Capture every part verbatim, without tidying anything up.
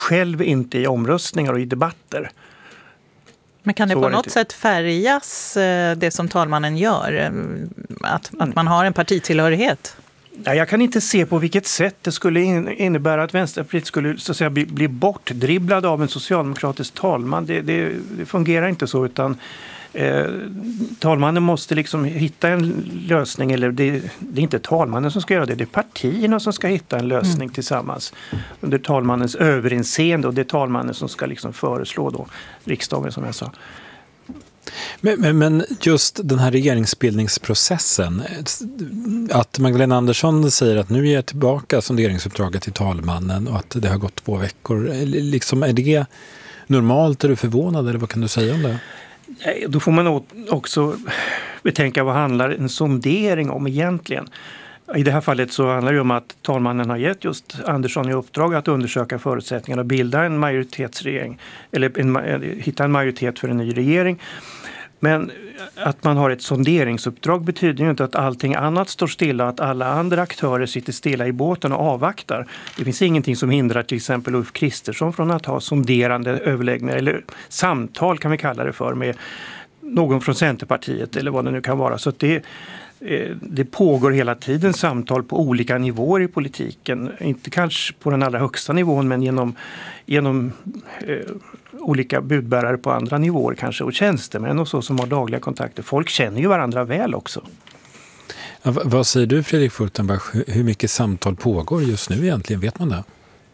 själv inte i omröstningar och i debatter. Men kan det Så på det något inte. sätt färgas det som talmannen gör? Att, att man har en partitillhörighet? Ja, jag kan inte se på vilket sätt det skulle innebära att Vänsterpartiet skulle så att säga, bli, bli bortdribblad av en socialdemokratisk talman. Det, det, det fungerar inte så, utan eh, talmannen måste liksom hitta en lösning. Eller det, det är inte talmannen som ska göra det, det är partierna som ska hitta en lösning mm. tillsammans under talmannens överinseende, och det är talmannen som ska liksom föreslå då riksdagen, som jag sa. Men, men, men just den här regeringsbildningsprocessen, att Magdalena Andersson säger att nu är jag tillbaka sonderingsuppdraget till talmannen och att det har gått två veckor. Liksom, är det normalt? Är du förvånad, eller vad kan du säga om det? Nej, då får man också betänka vad handlar en sondering om egentligen. I det här fallet så handlar det om att talmannen har gett just Andersson i uppdrag att undersöka förutsättningarna och bilda en majoritetsregering, eller en, hitta en majoritet för en ny regering. Men att man har ett sonderingsuppdrag betyder ju inte att allting annat står stilla, att alla andra aktörer sitter stilla i båten och avvaktar. Det finns ingenting som hindrar till exempel Ulf Kristersson från att ha sonderande överläggningar, eller samtal kan vi kalla det för, med någon från Centerpartiet eller vad det nu kan vara. Så att det Det pågår hela tiden samtal på olika nivåer i politiken. Inte kanske på den allra högsta nivån, men genom, genom eh, olika budbärare på andra nivåer kanske. Och tjänstemän och så som har dagliga kontakter. Folk känner ju varandra väl också. Ja, v- vad säger du, Fredrik Furtenbach? Hur mycket samtal pågår just nu egentligen? Vet man det?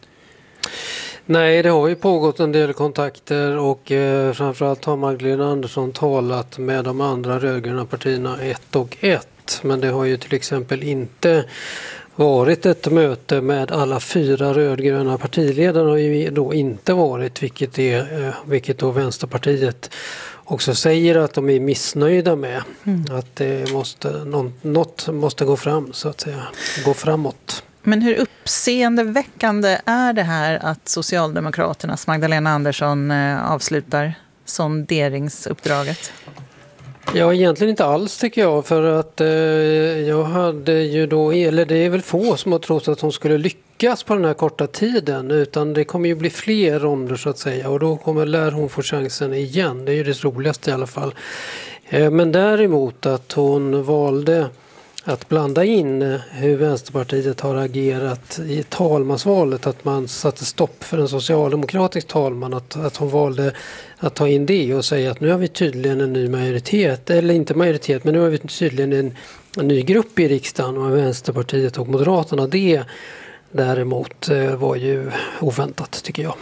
Nej, det har ju pågått en del kontakter, och eh, framförallt har Magdalena Andersson talat med de andra rödgröna partierna ett och ett. Men det har ju till exempel inte varit ett möte med alla fyra rödgröna partiledarna, har ju då inte varit, vilket, är, eh, vilket då Vänsterpartiet också säger att de är missnöjda med. Mm. Att det måste, något, något måste gå fram, så att säga, gå framåt. Men hur uppseendeväckande är det här att Socialdemokraternas Magdalena Andersson avslutar sonderingsuppdraget? Ja, egentligen inte alls tycker jag, för att eh, jag hade ju då, eller det är väl få som har trott att hon skulle lyckas på den här korta tiden, utan det kommer ju bli fler ronder så att säga, och då kommer lär hon få chansen igen. Det är ju det roligaste i alla fall. Eh, men däremot att hon valde att blanda in hur Vänsterpartiet har agerat i talmansvalet, att man satte stopp för en socialdemokratisk talman, att, att hon valde att ta in det och säga att nu har vi tydligen en ny majoritet, eller inte majoritet, men nu har vi tydligen en, en ny grupp i riksdagen med Vänsterpartiet och Moderaterna. Det däremot var ju oväntat, tycker jag.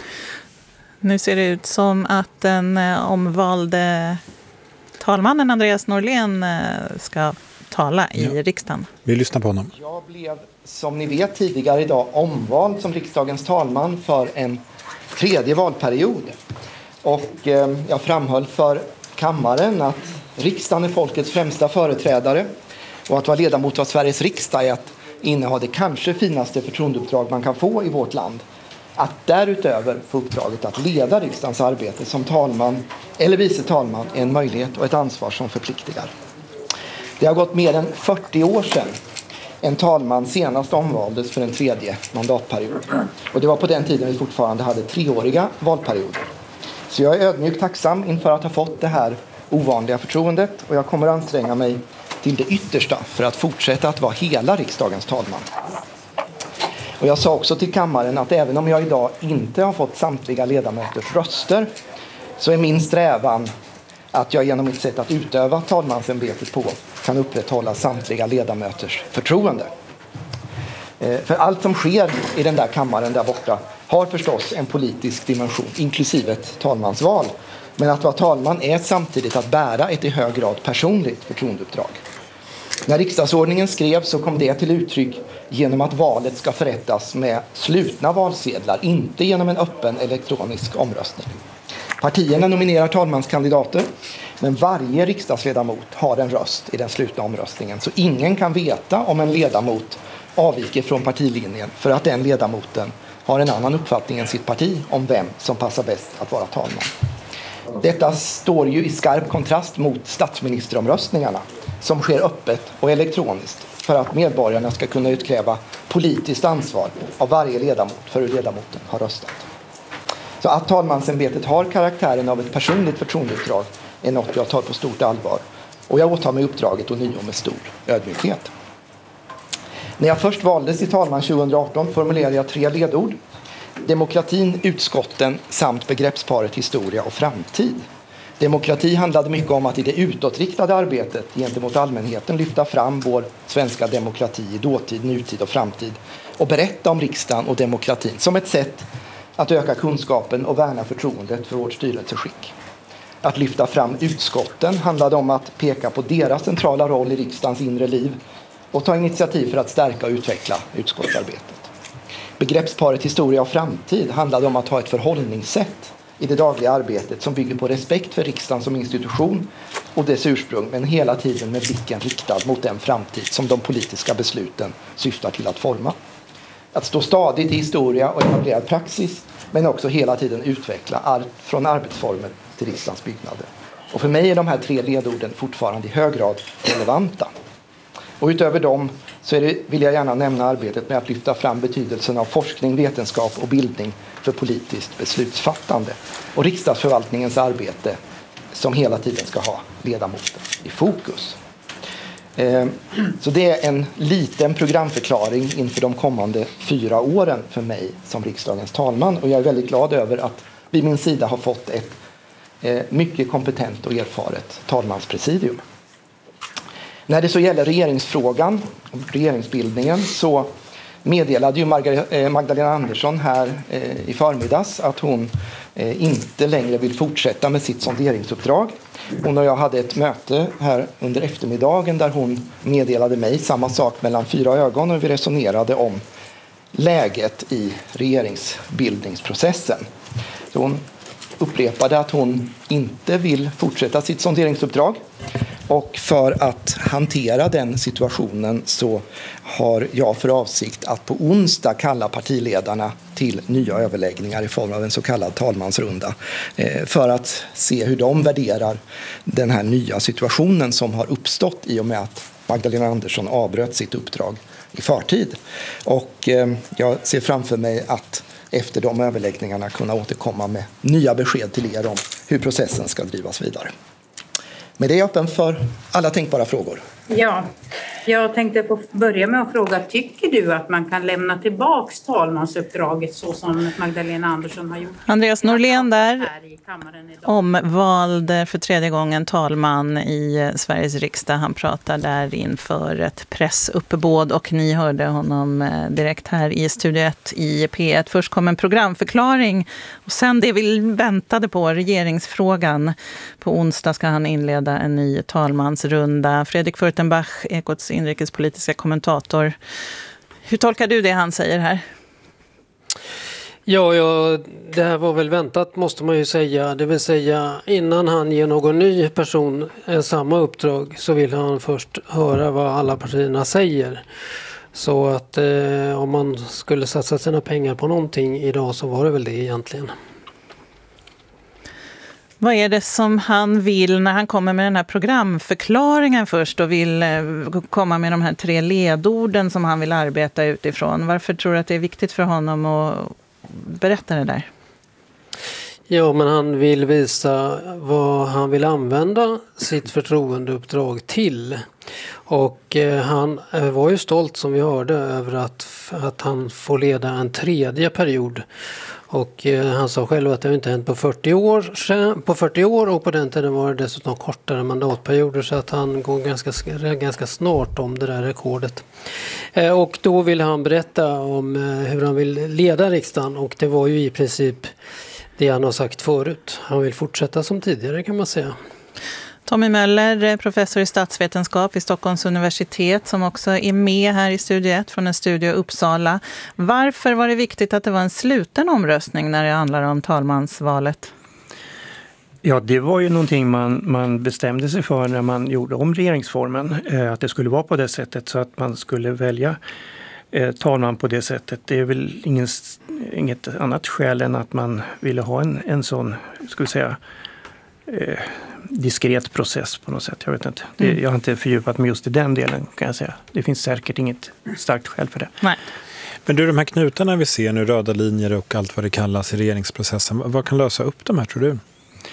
Nu ser det ut som att den omvalde talmannen Andreas Norlén ska tala i ja. riksdagen. Vi lyssnar på honom. Jag blev, som ni vet, tidigare idag omvald som riksdagens talman för en tredje valperiod. Och eh, jag framhöll för kammaren att riksdagen är folkets främsta företrädare, och att vara ledamot av Sveriges riksdag är att inneha det kanske finaste förtroendeuppdrag man kan få i vårt land. Att därutöver få uppdraget att leda riksdagens arbete som talman eller vice talman är en möjlighet och ett ansvar som förpliktigar. Det har gått mer än fyrtio år sedan en talman senast omvaldes för en tredje mandatperiod. Och det var på den tiden vi fortfarande hade treåriga valperioder. Så jag är ödmjukt tacksam inför att ha fått det här ovanliga förtroendet, och jag kommer att anstränga mig till det yttersta för att fortsätta att vara hela riksdagens talman. Och jag sa också till kammaren att även om jag idag inte har fått samtliga ledamöters röster, så är min strävan att jag genom mitt sätt att utöva talmansämbetet på kan upprätthålla samtliga ledamöters förtroende. För allt som sker i den där kammaren där borta har förstås en politisk dimension, inklusive ett talmansval. Men att vara talman är samtidigt att bära ett i hög grad personligt förtroendeuppdrag. När riksdagsordningen skrevs så kom det till uttryck genom att valet ska förrättas med slutna valsedlar, inte genom en öppen elektronisk omröstning. Partierna nominerar talmanskandidater, men varje riksdagsledamot har en röst i den slutna omröstningen. Så ingen kan veta om en ledamot avviker från partilinjen för att den ledamoten har en annan uppfattning än sitt parti om vem som passar bäst att vara talman. Detta står ju i skarp kontrast mot statsministeromröstningarna som sker öppet och elektroniskt för att medborgarna ska kunna utkräva politiskt ansvar av varje ledamot för hur ledamoten har röstat. Så att talmansämbetet har karaktären av ett personligt förtroendeuppdrag är något jag tar på stort allvar. Och jag åtar mig uppdraget och nio med stor ödmjukhet. När jag först valdes till talman tjugoarton formulerade jag tre ledord. Demokratin, utskotten samt begreppsparet historia och framtid. Demokrati handlade mycket om att i det utåtriktade arbetet gentemot allmänheten lyfta fram vår svenska demokrati i dåtid, nutid och framtid och berätta om riksdagen och demokratin som ett sätt att öka kunskapen och värna förtroendet för vårt styrelseskick. Att lyfta fram utskotten handlade om att peka på deras centrala roll i riksdagens inre liv och ta initiativ för att stärka och utveckla utskottsarbetet. Begreppsparet historia och framtid handlade om att ha ett förhållningssätt i det dagliga arbetet som bygger på respekt för riksdagen som institution och dess ursprung, men hela tiden med blicken riktad mot den framtid som de politiska besluten syftar till att forma. Att stå stadigt i historia och etablera praxis, men också hela tiden utveckla allt från arbetsformer till riksdagens byggnader. Och för mig är de här tre ledorden fortfarande i hög grad relevanta. Och utöver dem så är det, vill jag gärna nämna arbetet med att lyfta fram betydelsen av forskning, vetenskap och bildning för politiskt beslutsfattande. Och riksdagsförvaltningens arbete som hela tiden ska ha ledamoten i fokus. Eh, så det är en liten programförklaring inför de kommande fyra åren för mig som riksdagens talman. Och jag är väldigt glad över att vid min sida har fått ett eh, mycket kompetent och erfaret talmanspresidium. När det så gäller regeringsfrågan och regeringsbildningen så meddelade ju Magdalena Andersson här i förmiddags att hon inte längre vill fortsätta med sitt sonderingsuppdrag. Hon och jag hade ett möte här under eftermiddagen där hon meddelade mig samma sak mellan fyra ögon och vi resonerade om läget i regeringsbildningsprocessen. Så hon upprepade att hon inte vill fortsätta sitt sonderingsuppdrag. Och för att hantera den situationen så har jag för avsikt att på onsdag kalla partiledarna till nya överläggningar i form av en så kallad talmansrunda för att se hur de värderar den här nya situationen som har uppstått i och med att Magdalena Andersson avbröt sitt uppdrag i förtid. Och jag ser framför mig att efter de överläggningarna kunna återkomma med nya besked till er om hur processen ska drivas vidare. Men det är öppen för alla tänkbara frågor. Ja, jag tänkte på börja med att fråga, tycker du att man kan lämna tillbaks talmansuppdraget så som Magdalena Andersson har gjort? Andreas Norlén där, omvald för tredje gången talman i Sveriges riksdag. Han pratar där inför ett pressuppbåd och ni hörde honom direkt här i Studio ett i P ett. Först kom en programförklaring och sen det vi väntade på, regeringsfrågan. På onsdag ska han inleda en ny talmansrunda. Fredrik Furtenbach, Ekots inrikespolitiska kommentator. Hur tolkar du det han säger här? Ja, ja, det här var väl väntat måste man ju säga. Det vill säga innan han ger någon ny person samma uppdrag så vill han först höra vad alla partierna säger. Så att eh, om man skulle satsa sina pengar på någonting idag så var det väl det egentligen. Vad är det som han vill när han kommer med den här programförklaringen först och vill komma med de här tre ledorden som han vill arbeta utifrån? Varför tror du att det är viktigt för honom att berätta det där? Ja, men han vill visa vad han vill använda sitt förtroendeuppdrag till. Och eh, han var ju stolt som vi hörde över att, att han får leda en tredje period. Och eh, han sa själv att det inte hänt på fyrtio år sedan, på fyrtio år och på den tiden var det dessutom kortare mandatperioder så att han går ganska, ganska snart om det där rekordet. Eh, och då ville han berätta om eh, hur han vill leda riksdagen och det var ju i princip det han har sagt förut. Han vill fortsätta som tidigare kan man säga. Tommy Möller, professor i statsvetenskap vid Stockholms universitet som också är med här i Studio ett från en studio i Uppsala. Varför var det viktigt att det var en sluten omröstning när det handlar om talmansvalet? Ja, det var ju någonting man, man bestämde sig för när man gjorde om regeringsformen. Eh, att det skulle vara på det sättet så att man skulle välja eh, talman på det sättet. Det är väl ingen, inget annat skäl än att man ville ha en, en sån, ska vi säga, eh, diskret process på något sätt. Jag vet inte. Det, jag har inte fördjupat mig just i den delen kan jag säga. Det finns säkert inget starkt skäl för det. Nej. Men du, de här knutarna vi ser nu, röda linjer och allt vad det kallas i regeringsprocessen, vad kan lösa upp de här, tror du?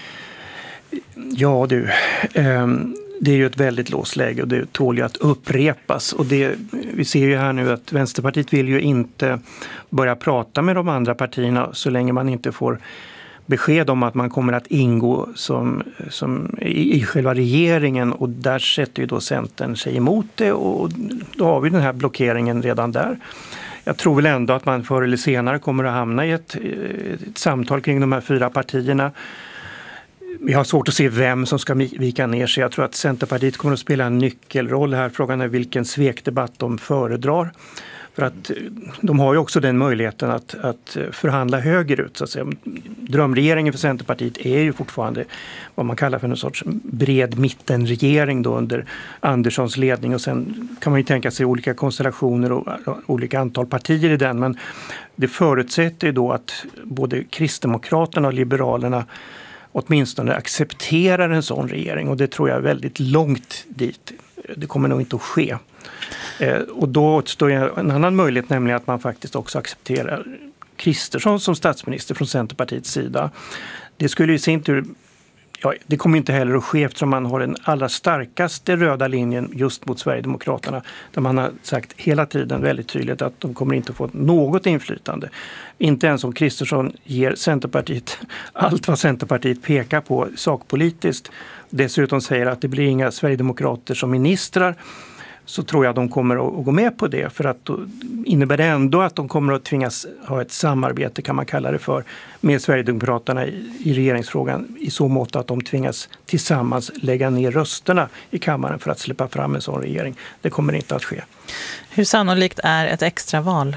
Ja du, eh, det är ju ett väldigt låst läge och det tål ju att upprepas. Och det, vi ser ju här nu att Vänsterpartiet vill ju inte börja prata med de andra partierna så länge man inte får besked om att man kommer att ingå som, som i, i själva regeringen, och där sätter ju då Centern sig emot det, och då har vi den här blockeringen redan där. Jag tror väl ändå att man förr eller senare kommer att hamna i ett, ett samtal kring de här fyra partierna. Vi har svårt att se vem som ska vika ner sig. Jag tror att Centerpartiet kommer att spela en nyckelroll här. Frågan är vilken svekdebatt de föredrar. För att de har ju också den möjligheten att, att förhandla högerut. Så att säga. Drömregeringen för Centerpartiet är ju fortfarande vad man kallar för en sorts bred mittenregering då under Anderssons ledning. Och sen kan man ju tänka sig olika konstellationer och olika antal partier i den. Men det förutsätter ju då att både Kristdemokraterna och Liberalerna åtminstone accepterar en sån regering, och det tror jag är väldigt långt dit. Det kommer nog inte att ske. Eh, och då återstår en annan möjlighet, nämligen att man faktiskt också accepterar Kristersson som statsminister från Centerpartiets sida. Det skulle i sin tur, ja, det kommer inte heller att ske eftersom man har den allra starkaste röda linjen just mot Sverigedemokraterna, där man har sagt hela tiden väldigt tydligt att de kommer inte få något inflytande. Inte ens om Kristersson ger Centerpartiet allt vad Centerpartiet pekar på sakpolitiskt, dessutom säger att det blir inga Sverigedemokrater som ministrar, så tror jag de kommer att gå med på det, för att då innebär det ändå att de kommer att tvingas ha ett samarbete, kan man kalla det för, med Sverigedemokraterna i, i regeringsfrågan, i så mått att de tvingas tillsammans lägga ner rösterna i kammaren för att släppa fram en sån regering. Det kommer inte att ske. Hur sannolikt är ett extraval?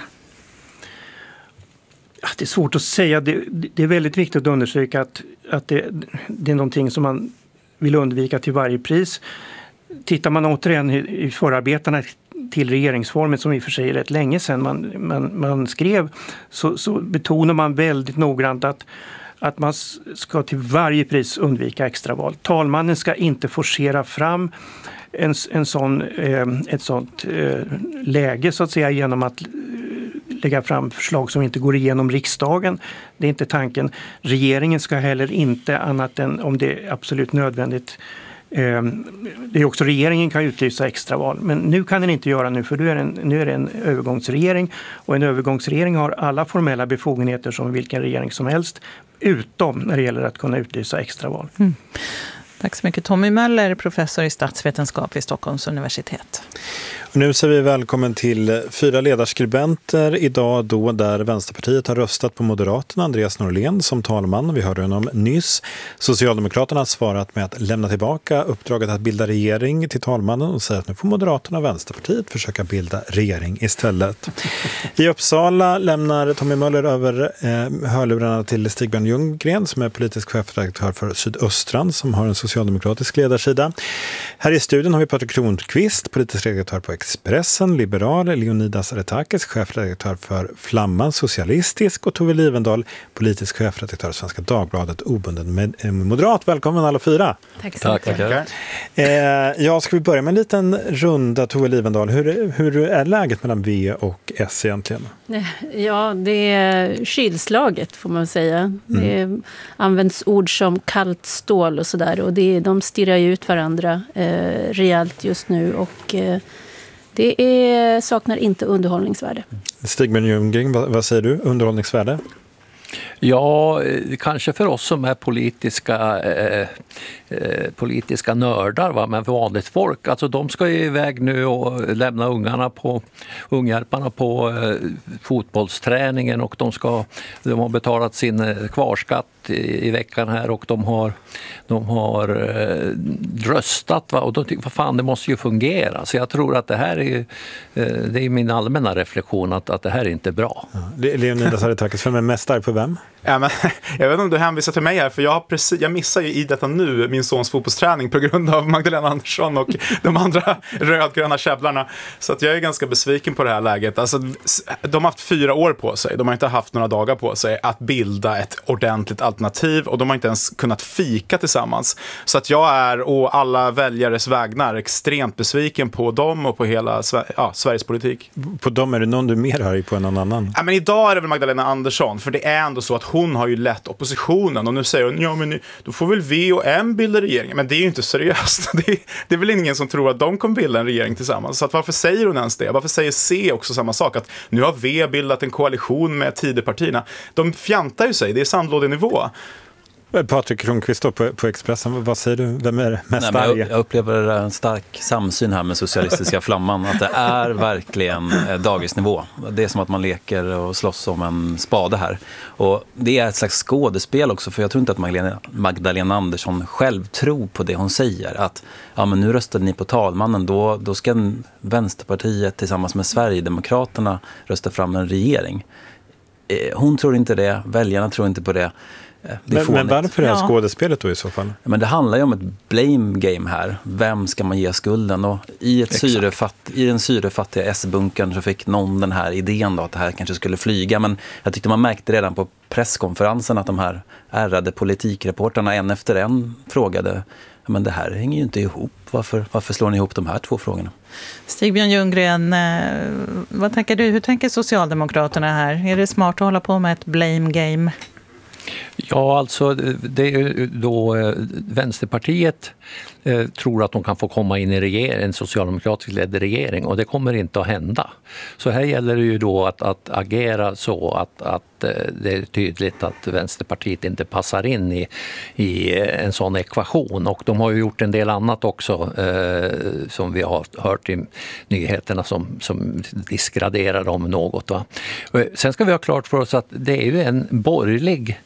Ja, det är svårt att säga. Det, det är väldigt viktigt att undersöka att, att det, det är någonting som man vill undvika till varje pris. Tittar man återigen i förarbetena till regeringsformen, som i och för sig är rätt länge sedan man, man, man skrev, så, så betonar man väldigt noggrant att, att man ska till varje pris undvika extraval. Talmannen ska inte forcera fram en, en sån, eh, ett sånt eh, läge så att säga genom att lägga fram förslag som inte går igenom riksdagen. Det är inte tanken. Regeringen ska heller inte, annat än om det är absolut nödvändigt. Det är också regeringen kan utlysa extraval, men nu kan den inte göra nu, för nu är, en, nu är det en övergångsregering, och en övergångsregering har alla formella befogenheter som vilken regering som helst, utom när det gäller att kunna utlysa extraval. Mm. Tack så mycket. Tommy Möller, professor i statsvetenskap vid Stockholms universitet. Och nu säger vi välkommen till fyra ledarskribenter idag, då där Vänsterpartiet har röstat på Moderaterna, Andreas Norlén som talman. Vi hörde honom nyss. Socialdemokraterna har svarat med att lämna tillbaka uppdraget att bilda regering till talmannen och säga att nu får Moderaterna och Vänsterpartiet försöka bilda regering istället. I Uppsala lämnar Tommy Möller över eh, hörlurarna till Stig-Björn Ljunggren som är politisk chefredaktör för Sydöstran, som har en socialdemokratisk ledarsida. Här i studion har vi Patrik Kronqvist, politisk redaktör på Expressen, liberal, Leonidas Aretakis, chefredaktör för Flamman, socialistisk, och Tove Livendal, politisk chefredaktör för Svenska Dagbladet, obunden med, eh, moderat. Välkommen alla fyra. Tack så mycket. Tack. Eh, ja, ska vi börja med en liten runda, Tove Livendal. Hur, hur är läget mellan V och S egentligen? Ja, det är kylslaget får man säga. Mm. Det används ord som kallt stål och sådär, och det, de stirrar ju ut varandra eh, rejält just nu, och eh, det är, saknar inte underhållningsvärde. Stig-Björn Ljunggren, vad, vad säger du? Underhållningsvärde? Ja, kanske för oss som är politiska, eh, eh, politiska nördar, va? Men för vanligt folk, alltså de ska ju iväg nu och lämna ungarna på, unghjälparna på eh, fotbollsträningen, och de, ska, de har betalat sin kvarskatt i, i veckan här, och de har, de har eh, röstat, va? Och då tycker jag, fan, det måste ju fungera. Så jag tror att det här är, eh, det är min allmänna reflektion att, att det här är inte bra. Ja, Leonidas Aretakis, vem är mest arg på vem? vem? Ja, men, jag vet inte om du hänvisar till mig här, för jag, har precis, jag missar ju i detta nu min sons fotbollsträning på grund av Magdalena Andersson och de andra rödgröna käbblarna. Så att jag är ganska besviken på det här läget. Alltså, de har haft fyra år på sig, de har inte haft några dagar på sig att bilda ett ordentligt alternativ och de har inte ens kunnat fika tillsammans. Så att jag är, och alla väljares vägnar, extremt besviken på dem och på hela ja, Sveriges politik. På dem är det någon du mer hör på än någon annan? Ja, men idag är det väl Magdalena Andersson, för det är ändå så att hon har ju lett oppositionen och nu säger hon, ja men då får väl V och M bilda regeringen. Men det är ju inte seriöst. Det är, det är väl ingen som tror att de kommer bilda en regering tillsammans. Så att varför säger hon ens det? Varför säger C också samma sak? Att nu har V bildat en koalition med Tidöpartierna. De fjantar ju sig, det är sandlådenivå. Patrik Kronqvist då på, på Expressen, vad säger du? Vem är mest Nej, arg? jag, jag upplever en stark samsyn här med socialistiska flamman, att det är verkligen eh, dagisnivå. Det är som att man leker och slåss om en spade här. Och det är ett slags skådespel också, för jag tror inte att Magdalena, Magdalena Andersson själv tror på det hon säger. Att ja, men nu röstade ni på talmannen, då, då ska Vänsterpartiet tillsammans med Sverigedemokraterna rösta fram en regering. Eh, hon tror inte det, väljarna tror inte på det. Men, men varför är det här skådespelet då i så fall? Men det handlar ju om ett blame game här. Vem ska man ge skulden? Och i, ett syrefatt, i den syrefattiga S-bunkern så fick någon den här idén då, att det här kanske skulle flyga. Men jag tyckte man märkte redan på presskonferensen att de här ärrade politikreporterna en efter en frågade, men det här hänger ju inte ihop. Varför, varför slår ni ihop de här två frågorna? Stigbjörn Ljunggren, vad tänker du? Hur tänker Socialdemokraterna här? Är det smart att hålla på med ett blame game? Ja, alltså det är då eh, Vänsterpartiet eh, tror att de kan få komma in i regering, en socialdemokratisk ledd regering, och det kommer inte att hända. Så här gäller det ju då att, att agera så att, att eh, det är tydligt att Vänsterpartiet inte passar in i, i en sån ekvation, och de har ju gjort en del annat också eh, som vi har hört i nyheterna som, som disgraderar dem något. Va? Sen ska vi ha klart för oss att det är ju en borgerlig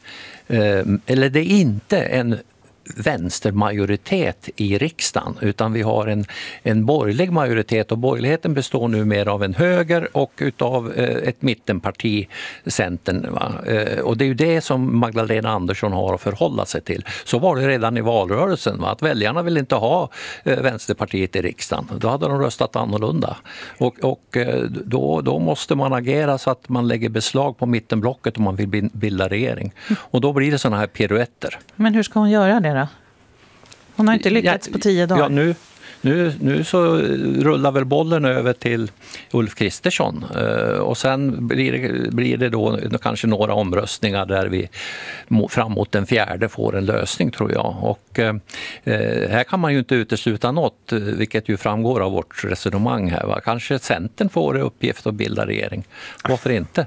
eller det är inte en vänstermajoritet i riksdagen, utan vi har en, en borgerlig majoritet, och borgerligheten består nu mer av en höger och utav eh, ett mittenparti, Centern. Va? Eh, och det är ju det som Magdalena Andersson har att förhålla sig till. Så var det redan i valrörelsen, va? Att väljarna vill inte ha eh, Vänsterpartiet i riksdagen. Då hade de röstat annorlunda. Och, och eh, då, då måste man agera så att man lägger beslag på mittenblocket om man vill bilda regering. Och då blir det såna här piruetter. Men hur ska hon göra det då? Hon har inte lyckats ja, på tio dagar. Ja, nu, nu, nu så rullar väl bollen över till Ulf Kristersson. Och sen blir det, blir det då kanske några omröstningar där vi fram mot den fjärde får en lösning, tror jag. Och eh, här kan man ju inte utesluta något, vilket ju framgår av vårt resonemang här. Va? Kanske Centern får i uppgift att bilda regering. Varför inte?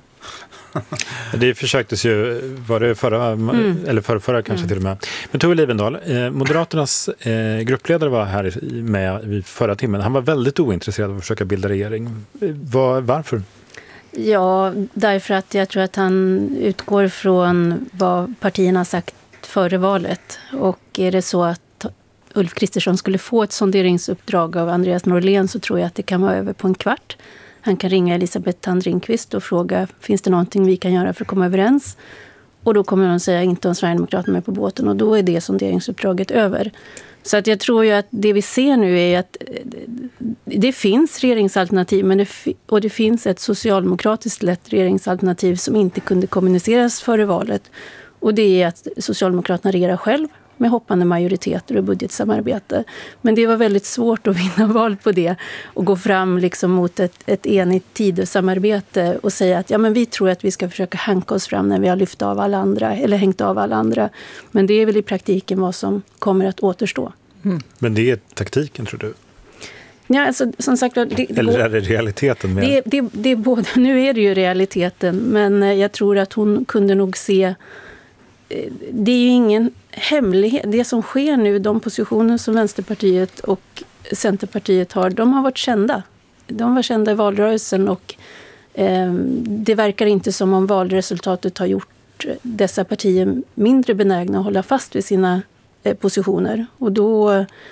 Det försöktes ju, var det förra, mm. eller förra, förra kanske mm. till och med. Men Tove Livendal, eh, Moderaternas eh, gruppledare var här med vid förra timmen. Han var väldigt ointresserad av att försöka bilda regering. Var, varför? Ja, därför att jag tror att han utgår från vad partierna har sagt före valet. Och är det så att Ulf Kristersson skulle få ett sonderingsuppdrag av Andreas Norlén, så tror jag att det kan vara över på en kvart. Han kan ringa Elisabeth Thand-Ringqvist och fråga, finns det någonting vi kan göra för att komma överens? Och då kommer hon säga, inte om Sverigedemokraterna med på båten, och då är det sonderingsuppdraget över. Så att jag tror ju att det vi ser nu är att det finns regeringsalternativ, men det, och det finns ett socialdemokratiskt lett regeringsalternativ som inte kunde kommuniceras före valet. Och det är att Socialdemokraterna regerar själv med hoppande majoriteter och budgetsamarbete. Men det var väldigt svårt att vinna val på det och gå fram liksom mot ett, ett enigt Tidösamarbete och säga att ja, men vi tror att vi ska försöka hanka oss fram när vi har lyft av alla andra eller hängt av alla andra. Men det är väl i praktiken vad som kommer att återstå. Mm. Men det är taktiken, tror du? Ja, alltså, som sagt, det, det Eller är det realiteten? Med? Det, det, det är både, nu är det ju realiteten, men jag tror att hon kunde nog se. Det är ju ingen hemlighet. Det som sker nu, de positioner som Vänsterpartiet och Centerpartiet har, de har varit kända. De var kända i valrörelsen, och eh, det verkar inte som om valresultatet har gjort dessa partier mindre benägna att hålla fast vid sina eh, positioner. Och då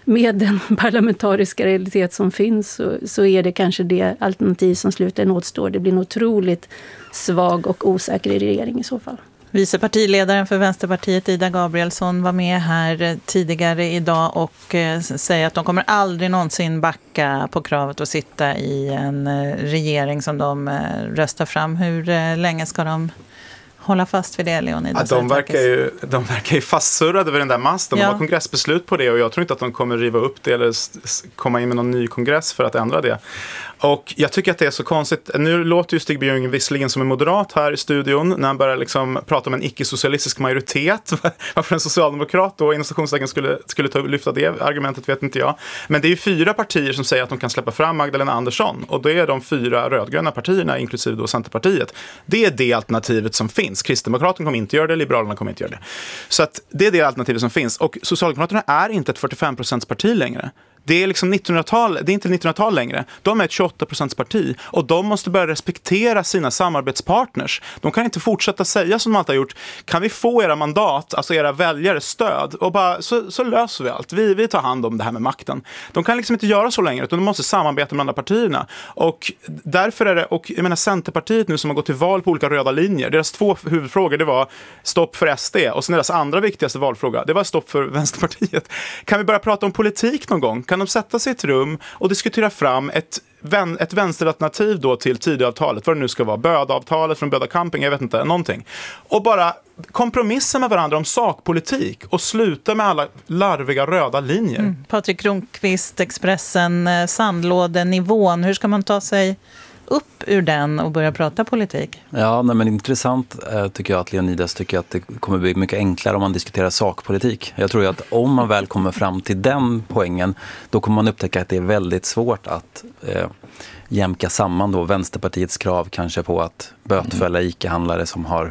med den parlamentariska realitet som finns så, så är det kanske det alternativ som slutligen återstår. Det blir en otroligt svag och osäker regering i så fall. Vice partiledaren för Vänsterpartiet Ida Gabrielsson var med här tidigare idag och säger att de kommer aldrig någonsin backa på kravet att sitta i en regering som de röstar fram. Hur länge ska de hålla fast vid det, Leonidas? Ja, de, verkar ju, de verkar ju fastsurrade vid den där masten. De ja. har kongressbeslut på det och jag tror inte att de kommer riva upp det eller komma in med någon ny kongress för att ändra det. Och jag tycker att det är så konstigt. Nu låter ju Stig Björn visserligen som en moderat här i studion när han börjar liksom prata om en icke-socialistisk majoritet. Varför en socialdemokrat då inom stationstecken skulle, skulle ta, lyfta det argumentet vet inte jag. Men det är ju fyra partier som säger att de kan släppa fram Magdalena Andersson. Och det är de fyra rödgröna partierna, inklusive då Centerpartiet. Det är det alternativet som finns. Kristdemokraterna kommer inte göra det, Liberalerna kommer inte göra det. Så att det är det alternativet som finns. Och Socialdemokraterna är inte ett fyrtiofem procents parti längre. Det är liksom nittonhundratal, det är inte nittonhundratal längre. De är ett tjugoåtta procents parti och de måste börja respektera sina samarbetspartners. De kan inte fortsätta säga som de alltid har gjort. Kan vi få era mandat, alltså era väljares stöd och bara så, så löser vi allt. Vi, vi tar hand om det här med makten. De kan liksom inte göra så längre utan de måste samarbeta med andra partierna. Och därför är det, och jag menar Centerpartiet nu som har gått till val på olika röda linjer. Deras två huvudfrågor det var stopp för S D och sen deras andra viktigaste valfråga det var stopp för Vänsterpartiet. Kan vi börja prata om politik någon gång? Kan de sätta sig i ett rum och diskutera fram ett, vän, ett vänsteralternativ då till Tidöavtalet, vad det nu ska vara, Böda-avtalet från Böda Camping, jag vet inte, någonting. Och bara kompromissa med varandra om sakpolitik och sluta med alla larviga röda linjer. Mm. Patrik Kronqvist, Expressen, sandlådenivån, hur ska man ta sig upp ur den och börja prata politik? Ja, nej, men intressant eh, tycker jag att Leonidas tycker att det kommer bli mycket enklare om man diskuterar sakpolitik. Jag tror ju att om man väl kommer fram till den poängen då kommer man upptäcka att det är väldigt svårt att eh, jämka samman då Vänsterpartiets krav kanske på att bötfälla ICA-handlare som har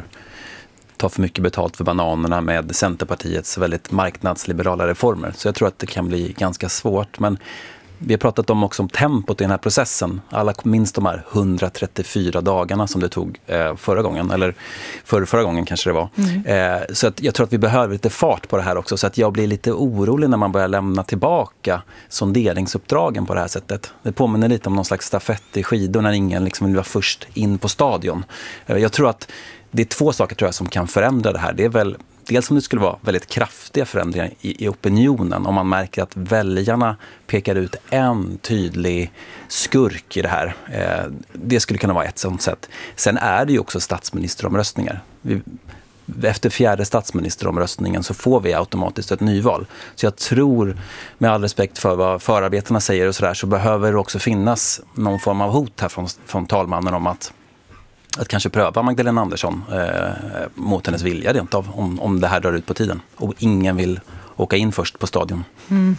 tar för mycket betalt för bananerna med Centerpartiets väldigt marknadsliberala reformer. Så jag tror att det kan bli ganska svårt, men vi har pratat om också om tempot i den här processen. Alla minns de här hundratrettiofyra dagarna som det tog eh, förra gången. Eller för, förra gången kanske det var. Mm. Eh, så att jag tror att vi behöver lite fart på det här också. Så att jag blir lite orolig när man börjar lämna tillbaka sonderingsuppdragen på det här sättet. Det påminner lite om någon slags stafett i skidor när ingen liksom vill vara först in på stadion. Eh, jag tror att det är två saker tror jag som kan förändra det här. Det är väl dels om det skulle vara väldigt kraftiga förändringar i, i opinionen. Om man märker att väljarna pekar ut en tydlig skurk i det här. Eh, det skulle kunna vara ett sånt sätt. Sen är det ju också statsministeromröstningar. Vi, efter fjärde statsministeromröstningen så får vi automatiskt ett nyval. Så jag tror, med all respekt för vad förarbetarna säger och sådär, så behöver det också finnas någon form av hot här från, från talmannen om att att kanske pröva Magdalena Andersson eh, mot hennes vilja rent av, om, om det här drar ut på tiden. Och ingen vill åka in först på stadion. Mm.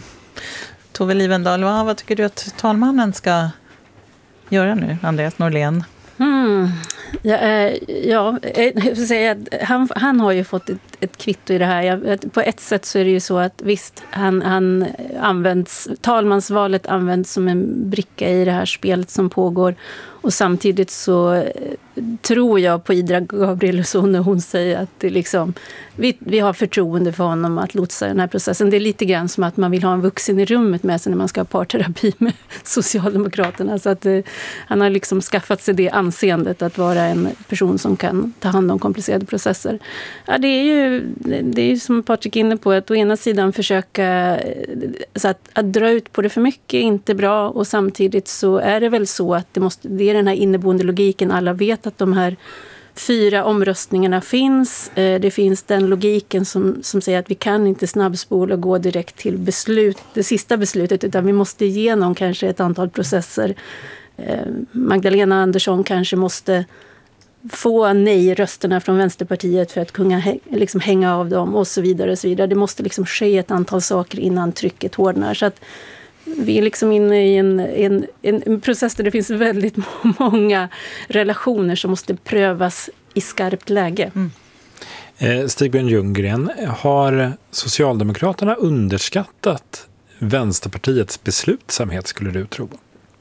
Tove Livendal, vad, vad tycker du att talmannen ska göra nu, Andreas Norlén? Mm. Ja, eh, ja jag får säga att han, han har ju fått ett, ett kvitto i det här. Jag, på ett sätt så är det ju så att visst, han, han används, talmansvalet används som en bricka i det här spelet som pågår. Och samtidigt så tror jag på Ida Gabrielsson när hon säger att det liksom, vi, vi har förtroende för honom att lotsa den här processen. Det är lite grann som att man vill ha en vuxen i rummet med sig när man ska ha parterapi med Socialdemokraterna. Så att eh, han har liksom skaffat sig det anseendet att vara en person som kan ta hand om komplicerade processer. Ja, det är ju det är ju som Patrik är inne på, att å ena sidan försöka så att, att dra ut på det för mycket är inte bra, och samtidigt så är det väl så att det måste, det är den här inneboende logiken. Alla vet att de här fyra omröstningarna finns. Det finns den logiken som, som säger att vi kan inte snabbspola och gå direkt till beslut, det sista beslutet, utan vi måste igenom kanske ett antal processer. Magdalena Andersson kanske måste få nej-rösterna från Vänsterpartiet för att kunna liksom hänga av dem och så vidare och så vidare. Det måste liksom ske ett antal saker innan trycket hårdnar. Så att vi är liksom inne i en, en, en process där det finns väldigt många relationer som måste prövas i skarpt läge. Mm. Eh, Stig-Björn Ljunggren, har Socialdemokraterna underskattat Vänsterpartiets beslutsamhet, skulle du tro?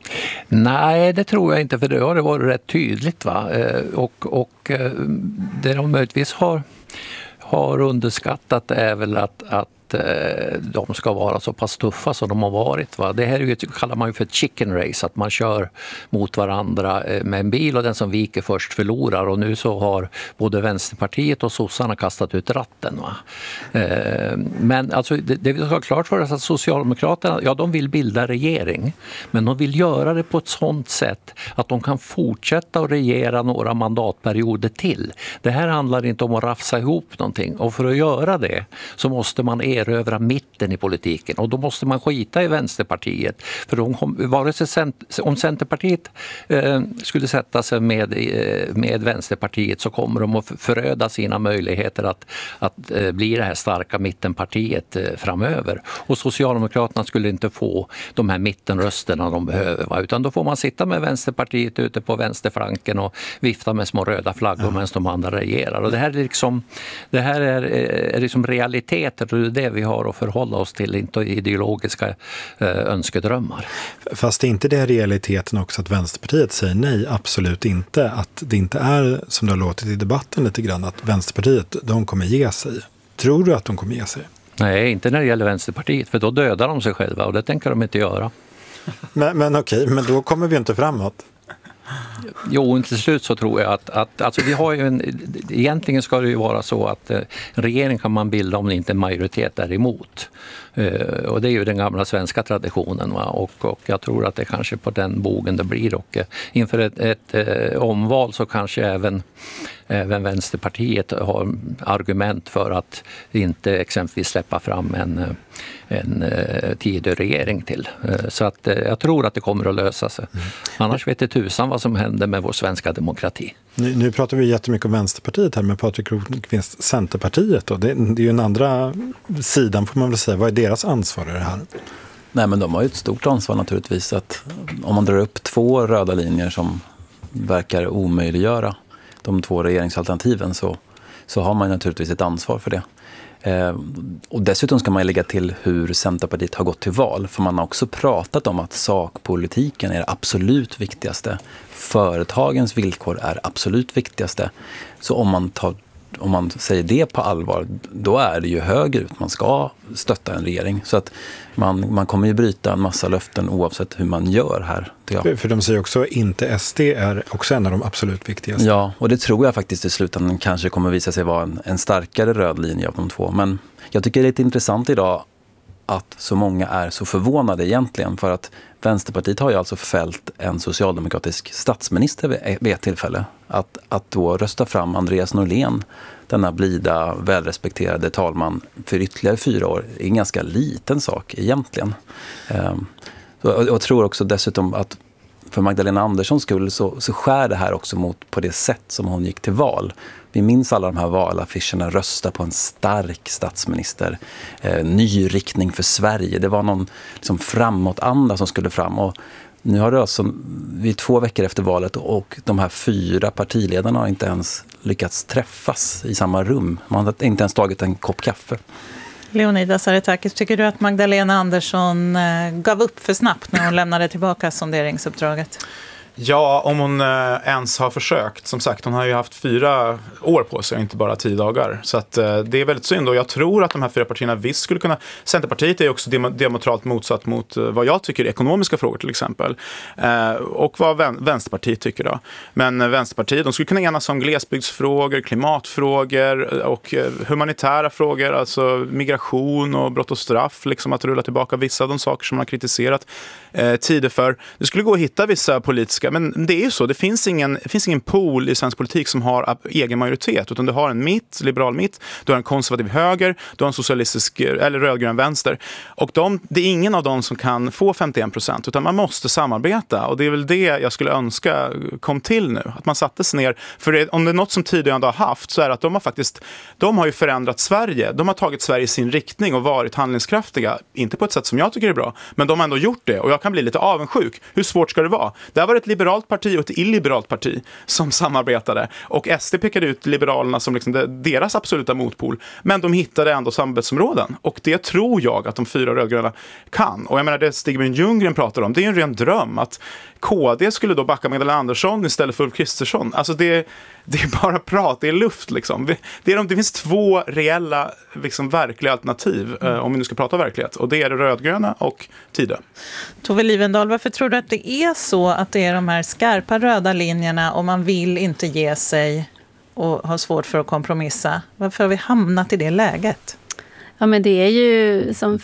Nej, det tror jag inte, för det har det varit rätt tydligt. Va? Och, och det de möjligtvis har, har underskattat är väl att, att att eh, de ska vara så pass tuffa som de har varit. Va? Det här är ju, kallar man ju för ett chicken race, att man kör mot varandra eh, med en bil och den som viker först förlorar. Och nu så har både Vänsterpartiet och sossarna kastat ut ratten. Va? Eh, men alltså, det, det vi ska ha klart för oss att Socialdemokraterna, ja, de vill bilda regering. Men de vill göra det på ett sådant sätt att de kan fortsätta att regera några mandatperioder till. Det här handlar inte om att rafsa ihop någonting. Och för att göra det så måste man erövra mitten i politiken. Och då måste man skita i Vänsterpartiet. För de kom, vare sig cent, om Centerpartiet eh, skulle sätta sig med, eh, med Vänsterpartiet så kommer de att föröda sina möjligheter att, att eh, bli det här starka mittenpartiet eh, framöver. Och Socialdemokraterna skulle inte få de här mittenrösterna de behöver. Va? Utan då får man sitta med Vänsterpartiet ute på vänsterflanken och vifta med små röda flaggor ja. medan de andra regerar. Och det här är liksom, det här är, är liksom realiteter och det är det vi har att förhålla oss till, inte ideologiska eh, önskedrömmar. Fast är inte det realiteten också att Vänsterpartiet säger nej? Absolut inte. Att det inte är, som det har låtit i debatten lite grann, att Vänsterpartiet, de kommer ge sig. Tror du att de kommer ge sig? Nej, inte när det gäller Vänsterpartiet, för då dödar de sig själva och det tänker de inte göra. Men, men okej, men då kommer vi inte framåt. Jo, till slut så tror jag att, att alltså vi har ju en, egentligen ska det ju vara så att eh, en regering kan man bilda om det inte en majoritet är emot. Eh, och det är ju den gamla svenska traditionen. Va? Och, och jag tror att det kanske på den bogen det blir. Och eh, inför ett, ett eh, omval så kanske även, även Vänsterpartiet har argument för att inte exempelvis släppa fram en, en eh, tidig regering till. Eh, så att eh, jag tror att det kommer att lösa sig. Mm. Annars vet det tusan vad som händer med vår svenska demokrati. Nu, nu pratar vi jättemycket om Vänsterpartiet här, med Patrik Rosenqvist, Centerpartiet då. Det, det är ju en andra sidan får man väl säga. Vad är deras ansvar i det här? Nej, men de har ju ett stort ansvar naturligtvis. Att om man drar upp två röda linjer som verkar omöjliggöra de två regeringsalternativen så, så har man naturligtvis ett ansvar för det. Eh, och dessutom ska man lägga till hur Centerpartiet har gått till val. För man har också pratat om att sakpolitiken är det absolut viktigaste. Företagens villkor är absolut viktigaste. Så om man, tar, om man säger det på allvar, då är det ju högerut. Man ska stötta en regering. Så att man, man kommer ju bryta en massa löften oavsett hur man gör här. För, för de säger också inte S D är också en av de absolut viktigaste. Ja, och det tror jag faktiskt i slutändan kanske kommer visa sig vara en, en starkare röd linje av de två. Men jag tycker det är lite intressant idag att så många är så förvånade egentligen. För att Vänsterpartiet har ju alltså fällt en socialdemokratisk statsminister vid ett tillfälle. Att, att då rösta fram Andreas Norlén, denna blida, välrespekterade talman, för ytterligare fyra år är en ganska liten sak egentligen. Um, och jag tror också dessutom att för Magdalena Anderssons skull så, så skär det här också mot på det sätt som hon gick till val. Vi minns alla de här valaffischerna, rösta på en stark statsminister, eh, ny riktning för Sverige. Det var någon liksom, framåtanda som skulle fram. Och nu har det alltså, vi är två veckor efter valet och de här fyra partiledarna har inte ens lyckats träffas i samma rum. Man har inte ens tagit en kopp kaffe. Leonidas Aretakis, tycker du att Magdalena Andersson gav upp för snabbt när hon lämnade tillbaka sonderingsuppdraget? Ja, om hon eh, ens har försökt. Som sagt, hon har ju haft fyra år på sig, inte bara tio dagar. Så att, eh, det är väldigt synd. Och jag tror att de här fyra partierna visst skulle kunna... Centerpartiet är också dem- diametralt motsatt mot eh, vad jag tycker är ekonomiska frågor till exempel. Eh, och vad vän- Vänsterpartiet tycker då. Men eh, Vänsterpartiet, de skulle kunna enas om glesbygdsfrågor, klimatfrågor och eh, humanitära frågor. Alltså migration och brott och straff. Liksom att rulla tillbaka vissa av de saker som man har kritiserat eh, tider för. Det skulle gå att hitta vissa politiska. Men det är ju så, det finns ingen, det finns ingen pool i svensk politik som har egen majoritet, utan du har en mitt, liberal mitt, du har en konservativ höger, du har en socialistisk eller rödgrön vänster. Och de, det är ingen av dem som kan få femtioen procent, utan man måste samarbeta. Och det är väl det jag skulle önska kom till nu, att man sattes ner. För det, om det är något som tidigare har haft så är det att de har faktiskt, de har ju förändrat Sverige. De har tagit Sverige i sin riktning och varit handlingskraftiga. Inte på ett sätt som jag tycker är bra, men de har ändå gjort det. Och jag kan bli lite avundsjuk. Hur svårt ska det vara? Det har varit liberalt parti och ett illiberalt parti som samarbetade. Och S D pekade ut Liberalerna som liksom deras absoluta motpol. Men de hittade ändå samarbetsområden. Och det tror jag att de fyra rödgröna kan. Och jag menar, det Stig Ljunggren pratar om, det är en ren dröm att K D skulle då backa Magdalena Andersson istället för Ulf Kristersson. Alltså det, det är bara prat, det är luft liksom. Det, är de, det finns två reella, liksom, verkliga alternativ mm. eh, om vi nu ska prata verklighet. Och det är det rödgröna och Tidö. Tove Livendal, varför tror du att det är så att det är de här skarpa röda linjerna och man vill inte ge sig och har svårt för att kompromissa? Varför har vi hamnat i det läget? Ja, men det är ju som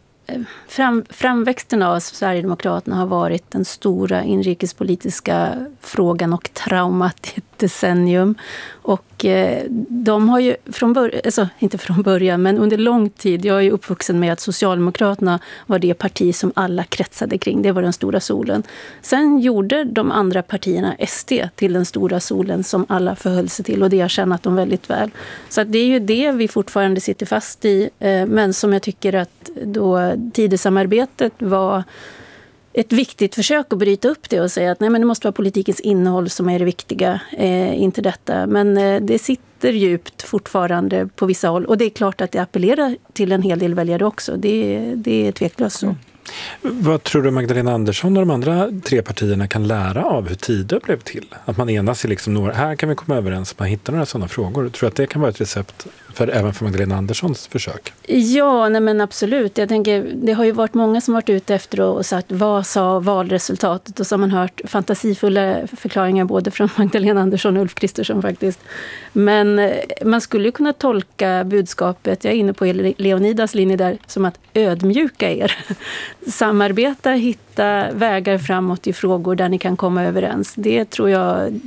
fram, framväxten av Sverigedemokraterna har varit den stora inrikespolitiska frågan och traumat i ett decennium. Och eh, de har ju från början, alltså inte från början, men under lång tid, jag är ju uppvuxen med att Socialdemokraterna var det parti som alla kretsade kring, det var den stora solen. Sen gjorde de andra partierna S D till den stora solen som alla förhöll sig till, och det har tjänat dem väldigt väl. Så att det är ju det vi fortfarande sitter fast i, eh, men som jag tycker att då Tidösamarbetet var ett viktigt försök att bryta upp det och säga att nej, men det måste vara politikens innehåll som är det viktiga, eh, inte detta. Men eh, det sitter djupt fortfarande på vissa håll, och det är klart att det appellerar till en hel del väljare också. Det, det är tveklöst så. Mm. Vad tror du Magdalena Andersson och de andra tre partierna kan lära av hur Tidö blev till? Att man enas i liksom några, här kan vi komma överens och man hittar några sådana frågor. Tror du att det kan vara ett recept för, även för Magdalena Anderssons försök? Ja, nej men absolut. Jag tänker, det har ju varit många som varit ute efter och sagt vad sa valresultatet, och så har man hört fantasifulla förklaringar både från Magdalena Andersson och Ulf Kristersson faktiskt. Men man skulle ju kunna tolka budskapet, jag är inne på Leonidas linje där, som att ödmjuka er. Samarbeta, hitta vägar framåt i frågor där ni kan komma överens. Det tror jag,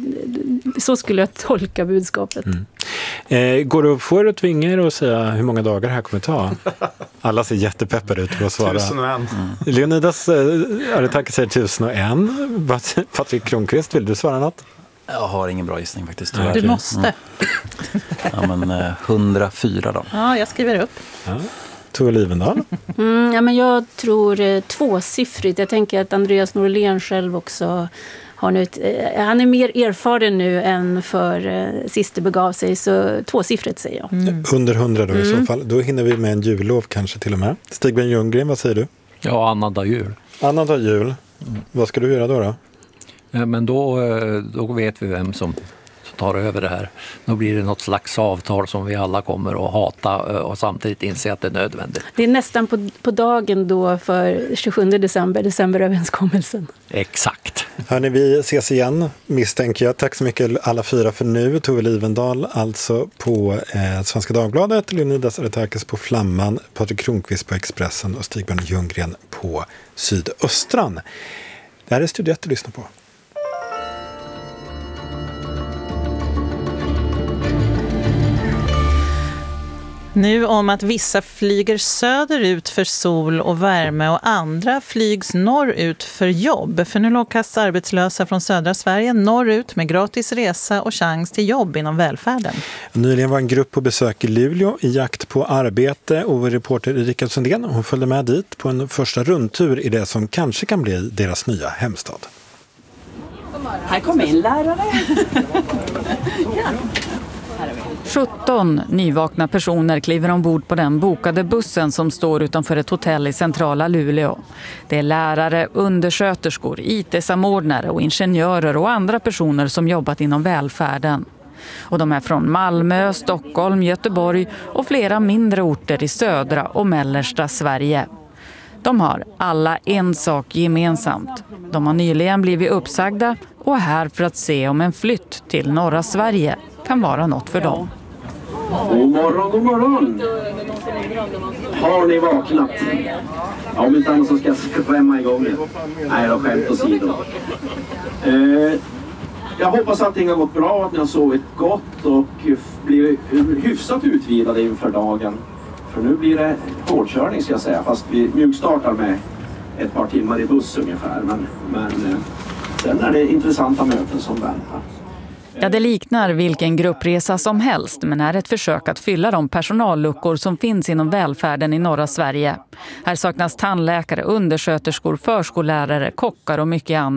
så skulle jag tolka budskapet. Mm. Eh, går det att få er att tvinga er och säga hur många dagar det här kommer ta? Alla ser jättepeppade ut för att svara. Tusen och en. Mm. Leonidas eh, Aretaki säger tusen och en. Patrik Kronqvist, vill du svara något? Jag har ingen bra gissning faktiskt. Tyvärr. Du måste. Mm. Ja, men eh, hundrafyra då. Ja, jag skriver upp. Ja. Tove Livendal? Mm, ja, men jag tror eh, tvåsiffrigt. Jag tänker att Andreas Norlén själv också har nu ett, eh, han är mer erfaren nu än för eh, sist det begav sig, så tvåsiffrigt säger jag. Mm. Under hundra då mm. i så fall. Då hinner vi med en jullov kanske till och med. Stig Ljunggren, vad säger du? Ja, annandag jul. Annandag jul. Mm. Vad ska du göra då då? Ja, men då, då vet vi vem som tar över det här. Då blir det något slags avtal som vi alla kommer att hata och samtidigt inse att det är nödvändigt. Det är nästan på, på dagen då för tjugosjunde december, decemberöverenskommelsen. Exakt. Hörrni, vi ses igen, misstänker jag. Tack så mycket alla fyra för nu. Tove Livendal alltså på eh, Svenska Dagbladet, Leonidas Aretakis på Flamman, Patrik Kronqvist på Expressen och Stig Ljunggren på Sydöstran. Det här är Studio ett att lyssna på. Nu om att vissa flyger söderut för sol och värme och andra flygs norrut för jobb. För nu lockas arbetslösa från södra Sverige norrut med gratis resa och chans till jobb inom välfärden. Nyligen var en grupp på besök i Luleå i jakt på arbete, och vår reporter Erika Sundén, hon följde med dit på en första rundtur i det som kanske kan bli deras nya hemstad. Här kommer in lärare. Ja. sjutton nyvakna personer kliver ombord på den bokade bussen som står utanför ett hotell i centrala Luleå. Det är lärare, undersköterskor, I T-samordnare och ingenjörer och andra personer som jobbat inom välfärden. Och de är från Malmö, Stockholm, Göteborg och flera mindre orter i södra och mellersta Sverige. De har alla en sak gemensamt. De har nyligen blivit uppsagda och är här för att se om en flytt till norra Sverige kan vara något för dem. God morgon, god morgon! Har ni vaknat? Ja, om inte annars så ska jag skrämma igång er. Nej, då skämt åsido. Eh, jag hoppas att allting har gått bra, att ni har sovit gott och blivit hyfsat utvilade inför dagen. För nu blir det hårdkörning, ska jag säga, fast vi mjukstartar med ett par timmar i buss ungefär. Men, men sen är det intressanta möten som väntar. Ja, det liknar vilken gruppresa som helst, men är ett försök att fylla de personalluckor som finns inom välfärden i norra Sverige. Här saknas tandläkare, undersköterskor, förskollärare, kockar och mycket annat.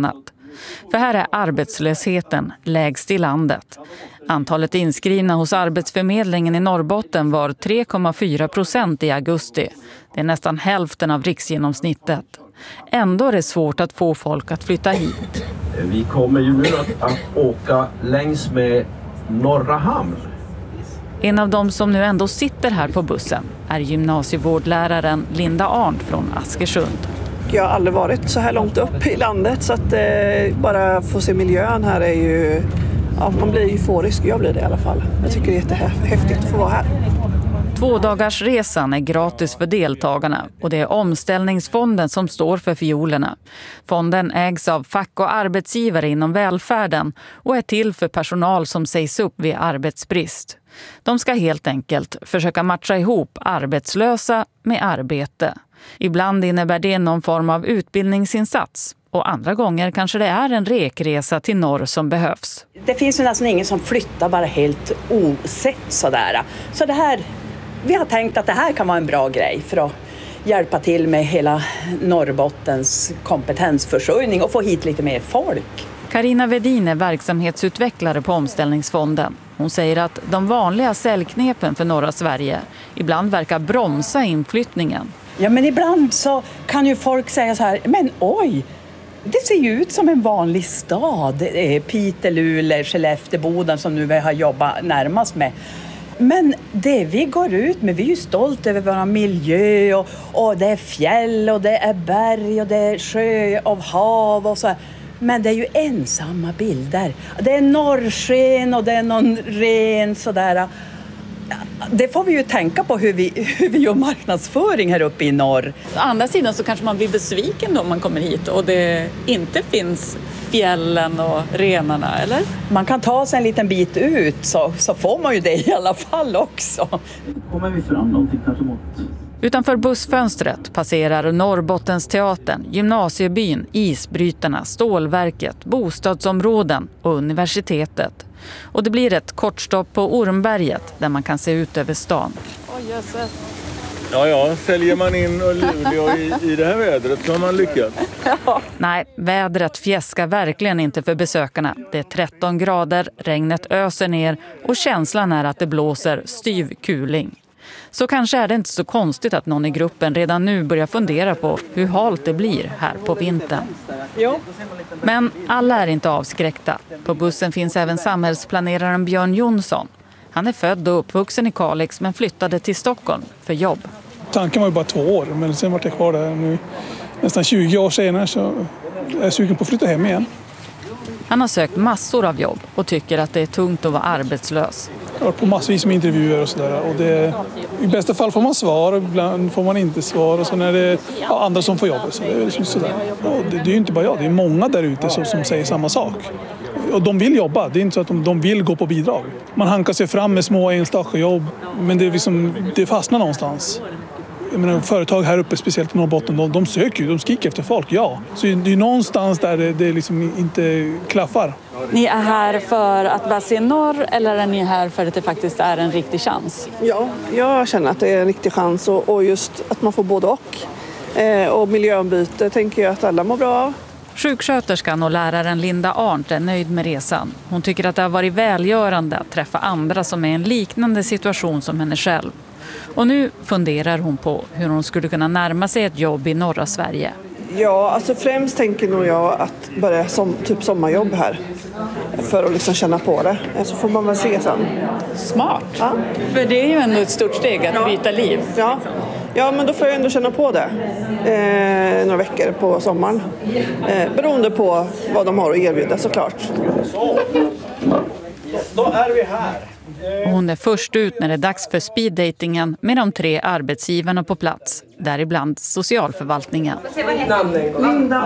För här är arbetslösheten lägst i landet. Antalet inskrivna hos Arbetsförmedlingen i Norrbotten var tre komma fyra procent i augusti. Det är nästan hälften av riksgenomsnittet. Ändå är det svårt att få folk att flytta hit. Vi kommer ju nu att, att åka längs med Norra Hamn. En av dem som nu ändå sitter här på bussen är gymnasievårdläraren Linda Arndt från Askersund. Jag har aldrig varit så här långt upp i landet, så att eh, bara få se miljön här är ju... Ja, man blir euforisk, jag blir det i alla fall. Jag tycker det är jättehäftigt att få vara här. Tvådagarsresan är gratis för deltagarna och det är Omställningsfonden som står för fiolerna. Fonden ägs av fack- och arbetsgivare inom välfärden och är till för personal som sägs upp vid arbetsbrist. De ska helt enkelt försöka matcha ihop arbetslösa med arbete. Ibland innebär det någon form av utbildningsinsats. Och andra gånger kanske det är en rekresa till norr som behövs. Det finns ju nästan ingen som flyttar bara helt osett sådär. Så det här, vi har tänkt att det här kan vara en bra grej för att hjälpa till med hela Norrbottens kompetensförsörjning och få hit lite mer folk. Carina Vedin är verksamhetsutvecklare på Omställningsfonden. Hon säger att de vanliga säljknepen för norra Sverige ibland verkar bromsa inflyttningen. Ja, men ibland så kan ju folk säga så här, men oj, det ser ju ut som en vanlig stad. Det är Piteå, Luleå, Skellefteå, Boden som nu vi har jobbat närmast med. Men det vi går ut med, vi är ju stolta över vår miljö och, och det är fjäll och det är berg och det är sjö och hav och så här. Men det är ju ensamma bilder. Det är norrsken och det är någon ren sådär. Det får vi ju tänka på hur vi, hur vi gör marknadsföring här uppe i norr. Å andra sidan så kanske man blir besviken då man kommer hit och det inte finns fjällen och renarna, eller? Man kan ta sig en liten bit ut så, så får man ju det i alla fall också. Kommer vi fram någonting kanske mot... Utanför bussfönstret passerar Norrbottensteatern, gymnasiebyn, isbrytarna, stålverket, bostadsområden och universitetet. Och det blir ett kortstopp på Ormberget där man kan se ut över stan. Oh, Jesus. Ja, ja, säljer man in Luleå i, i det här vädret så har man lyckats. Ja. Nej, vädret fjäskar verkligen inte för besökarna. Det är tretton grader, regnet öser ner och känslan är att det blåser styv kuling. Så kanske är det inte så konstigt att någon i gruppen redan nu börjar fundera på hur halt det blir här på vintern. Men alla är inte avskräckta. På bussen finns även samhällsplaneraren Björn Jonsson. Han är född och uppvuxen i Kalix men flyttade till Stockholm för jobb. Tanken var ju bara två år, men sen var jag kvar där nu. Nästan tjugo år senare så är jag sugen på att flytta hem igen. Han har sökt massor av jobb och tycker att det är tungt att vara arbetslös. Jag har på massvis med intervjuer och sådär. Och det, i bästa fall får man svar, ibland får man inte svar. Och sen är det ja, andra som får jobb. Så det är liksom sådär. Och det, det är ju inte bara jag, det är många där ute som, som säger samma sak. Och de vill jobba, det är inte så att de, de vill gå på bidrag. Man hankar sig fram med små enstaka jobb, men det, är liksom, det fastnar någonstans. Jag menar, företag här uppe, speciellt i Norrbotten, de, de söker ju, de skriker efter folk, ja. Så det är ju någonstans där det, det liksom inte klaffar. Ni är här för att bara se norr eller är ni här för att det faktiskt är en riktig chans? Ja, jag känner att det är en riktig chans och, och just att man får både och. Eh, och miljöombyte tänker jag att alla mår bra av. Sjuksköterskan och läraren Linda Arndt är nöjd med resan. Hon tycker att det har varit välgörande att träffa andra som är i en liknande situation som henne själv. Och nu funderar hon på hur hon skulle kunna närma sig ett jobb i norra Sverige. Ja, alltså främst tänker nog jag att börja som typ sommarjobb här. För att liksom känna på det. Så får man väl se sen. Smart. Ja. För det är ju ändå ett stort steg att ja. byta liv. Ja. ja, men då får jag ändå känna på det. Eh, några veckor på sommaren. Eh, beroende på vad de har att erbjuda såklart. Så. Då är vi här. Hon är först ut när det är dags för speeddatingen med de tre arbetsgivarna på plats, däribland socialförvaltningen. Linda.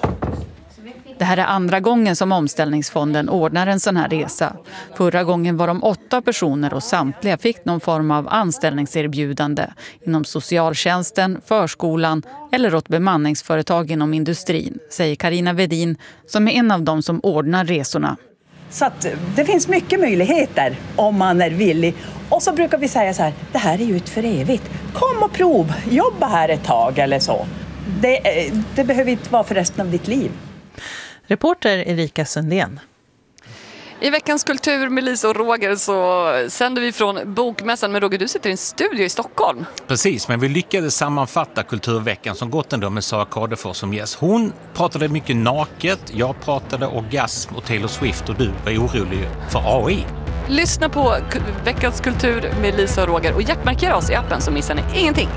Det här är andra gången som Omställningsfonden ordnar en sån här resa. Förra gången var de åtta personer och samtliga fick någon form av anställningserbjudande inom socialtjänsten, förskolan eller åt bemanningsföretag inom industrin, säger Carina Vedin som är en av dem som ordnar resorna. Så att det finns mycket möjligheter om man är villig. Och så brukar vi säga så här, det här är ju ett för evigt. Kom och prov, jobba här ett tag eller så. Det, det behöver inte vara för resten av ditt liv. Reporter Erika Sundén. I veckans kultur med Lisa och Roger så sänder vi från Bokmässan. Men Roger, du sitter i en studio i Stockholm. Precis, men vi lyckades sammanfatta kulturveckan som gått ändå med Sara Kadefors som gäst. Hon pratade mycket naket, jag pratade orgasm och Taylor Swift och du var orolig för A I. Lyssna på veckans kultur med Lisa och Roger och hjärtmarkera oss i appen så missar ni ingenting.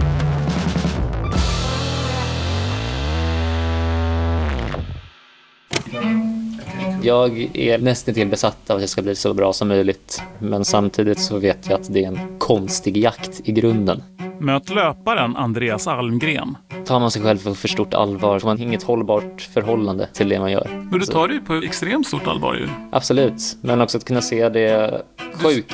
Jag är nästan till besatt av att jag ska bli så bra som möjligt. Men samtidigt så vet jag att det är en konstig jakt i grunden. Möt löparen Andreas Almgren. Tar man sig själv för för stort allvar får man inget hållbart förhållande till det man gör. Men du tar det ju på extremt stort allvar ju. Absolut, men också att kunna se det sjuka